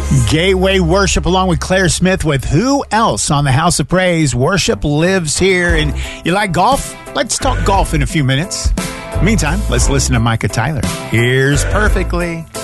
Gateway Worship along with Claire Smith with Who Else on the House of Praise. Worship lives here. And you like golf? Let's talk golf in a few minutes. Meantime, let's listen to Micah Tyler. Here's Perfectly.